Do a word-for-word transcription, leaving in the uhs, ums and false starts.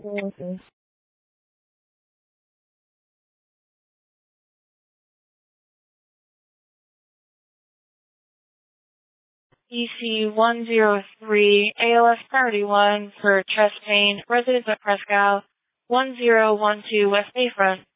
Okay. E C one zero three, A L S priority one for chest pain, residents at Prescott, one zero one two West Bayfront.